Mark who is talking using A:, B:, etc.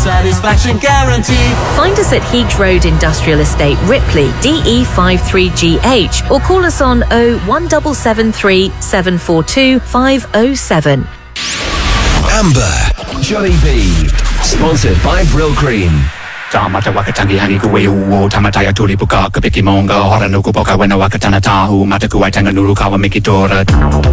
A: satisfaction guaranteed.
B: Find us at Heath Road Industrial Estate, Ripley, DE53GH, or call us on 01773 742 507.
C: Amber, Johnny B. Sponsored by Brill Cream.
D: Tamata wakatangi hangi kuwe uo tamataya tuli puka kapiki monga hora nuku poka wena wakatana tahu mata kuwaitanga nuru kawa mikitora.